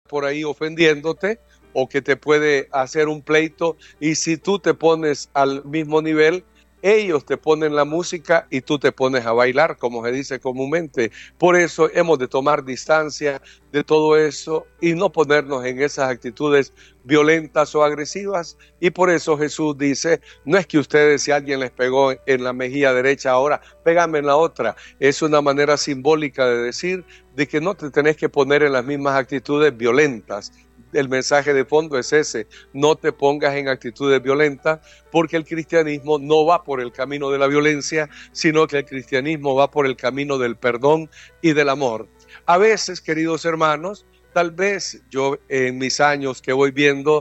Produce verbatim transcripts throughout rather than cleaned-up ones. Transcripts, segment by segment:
por ahí ofendiéndote o que te puede hacer un pleito, y si tú te pones al mismo nivel, ellos te ponen la música y tú te pones a bailar, como se dice comúnmente. Por eso hemos de tomar distancia de todo eso y no ponernos en esas actitudes violentas o agresivas. Y por eso Jesús dice, no es que ustedes, si alguien les pegó en la mejilla derecha, ahora pégame en la otra. Es una manera simbólica de decir de que no te tenés que poner en las mismas actitudes violentas. El mensaje de fondo es ese: no te pongas en actitudes violentas, porque el cristianismo no va por el camino de la violencia, sino que el cristianismo va por el camino del perdón y del amor. A veces, queridos hermanos, tal vez yo en mis años que voy viendo,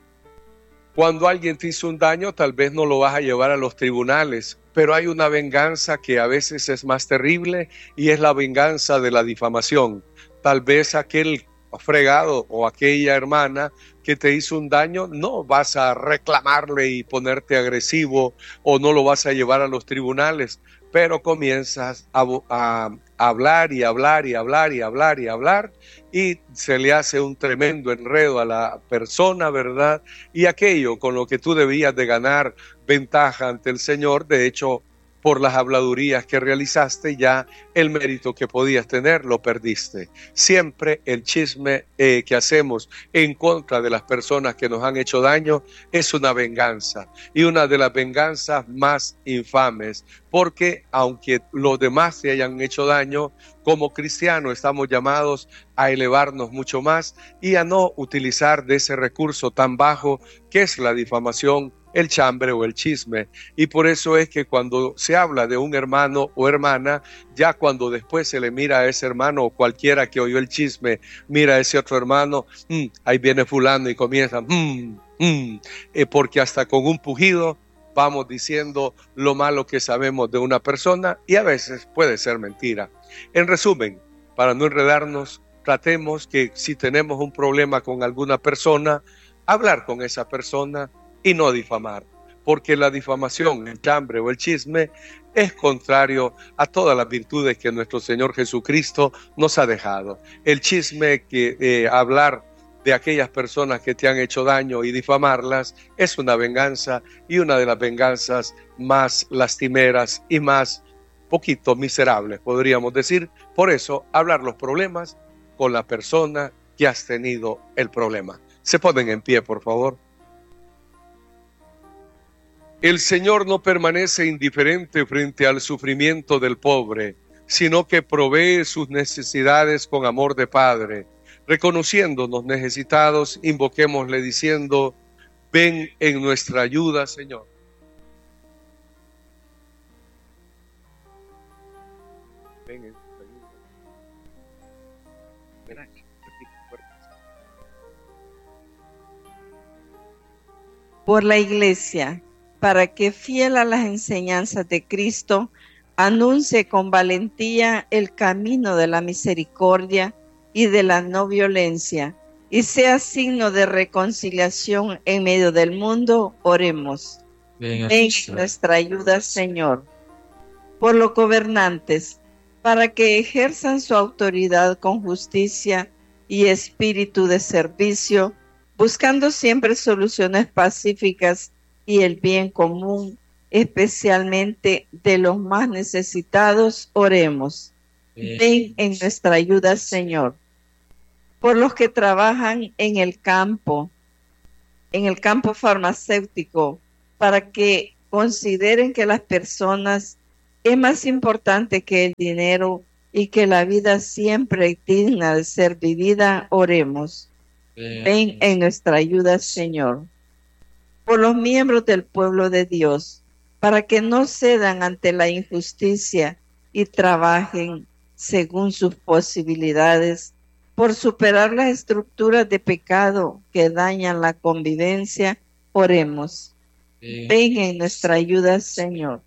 cuando alguien te hizo un daño, tal vez no lo vas a llevar a los tribunales, pero hay una venganza que a veces es más terrible, y es la venganza de la difamación. Tal vez aquel fregado o aquella hermana que te hizo un daño, no vas a reclamarle y ponerte agresivo, o no lo vas a llevar a los tribunales, pero comienzas a, a, a hablar y hablar y hablar y hablar y hablar, y se le hace un tremendo enredo a la persona, ¿verdad? Y aquello con lo que tú debías de ganar ventaja ante el Señor, de hecho, por las habladurías que realizaste, ya el mérito que podías tener lo perdiste. Siempre el chisme eh, que hacemos en contra de las personas que nos han hecho daño es una venganza, y una de las venganzas más infames, porque aunque los demás te hayan hecho daño, como cristianos estamos llamados a elevarnos mucho más y a no utilizar de ese recurso tan bajo que es la difamación, el chambre o el chisme. Y por eso es que cuando se habla de un hermano o hermana, ya cuando después se le mira a ese hermano, o cualquiera que oyó el chisme mira a ese otro hermano, mmm, ahí viene fulano, y comienza mmm, mmm, eh, porque hasta con un pujido vamos diciendo lo malo que sabemos de una persona, y a veces puede ser mentira. En resumen, para no enredarnos, tratemos que si tenemos un problema con alguna persona, hablar con esa persona y no difamar, porque la difamación, el chambre o el chisme es contrario a todas las virtudes que nuestro Señor Jesucristo nos ha dejado. El chisme, que eh, hablar de aquellas personas que te han hecho daño y difamarlas, es una venganza, y una de las venganzas más lastimeras y más poquito miserables, podríamos decir. Por eso, hablar los problemas con la persona que has tenido el problema. Se ponen en pie, por favor. El Señor no permanece indiferente frente al sufrimiento del pobre, sino que provee sus necesidades con amor de Padre. Reconociéndonos necesitados, invoquémosle diciendo: ven en nuestra ayuda, Señor. Ven en nuestra ayuda. Ven aquí. Por la Iglesia, para que, fiel a las enseñanzas de Cristo, anuncie con valentía el camino de la misericordia y de la no violencia, y sea signo de reconciliación en medio del mundo, oremos. Ven, Ven en nuestra ayuda, Señor. Por los gobernantes, para que ejerzan su autoridad con justicia y espíritu de servicio, buscando siempre soluciones pacíficas y el bien común, especialmente de los más necesitados, oremos. Ven, Ven en nuestra ayuda, Señor. Por los que trabajan en el campo, en el campo farmacéutico, para que consideren que las personas es más importante que el dinero y que la vida siempre es digna de ser vivida, oremos. Ven, Ven en nuestra ayuda, Señor. Por los miembros del pueblo de Dios, para que no cedan ante la injusticia y trabajen según sus posibilidades por superar las estructuras de pecado que dañan la convivencia, oremos. Sí. Ven en nuestra ayuda, Señor.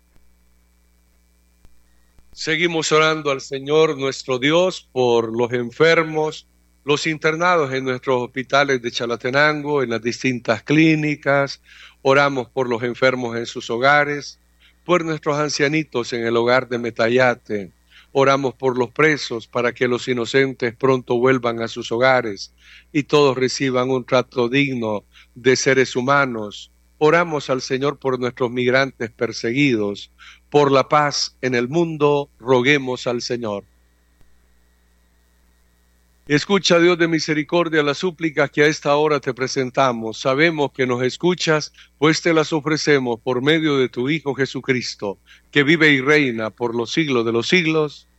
Seguimos orando al Señor nuestro Dios por los enfermos, los internados en nuestros hospitales de Chalatenango, en las distintas clínicas. Oramos por los enfermos en sus hogares, por nuestros ancianitos en el hogar de Metayate. Oramos por los presos para que los inocentes pronto vuelvan a sus hogares y todos reciban un trato digno de seres humanos. Oramos al Señor por nuestros migrantes perseguidos, por la paz en el mundo, roguemos al Señor. Escucha, Dios de misericordia, las súplicas que a esta hora te presentamos. Sabemos que nos escuchas, pues te las ofrecemos por medio de tu Hijo Jesucristo, que vive y reina por los siglos de los siglos.